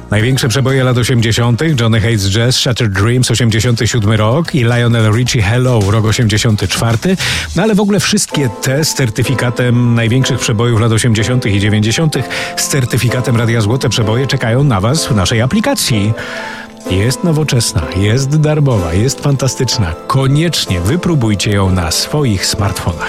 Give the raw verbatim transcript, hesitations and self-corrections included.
Największe przeboje lat osiemdziesiątych. Johnny Hates Jazz, Shattered Dreams, osiemdziesiąty siódmy rok i Lionel Richie Hello, rok osiemdziesiąty czwarty. No ale w ogóle wszystkie te z certyfikatem największych przebojów lat osiemdziesiątych i dziewięćdziesiątych z certyfikatem Radia Złote Przeboje czekają na Was w naszej aplikacji. Jest nowoczesna, jest darmowa, jest fantastyczna. Koniecznie wypróbujcie ją na swoich smartfonach.